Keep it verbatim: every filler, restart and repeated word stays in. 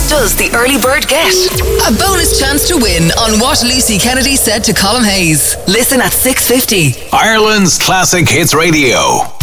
does the early bird get? A bonus chance to win on what Lucy Kennedy said to Colm Hayes. Listen at six fifty. Ireland's Classic Hits Radio.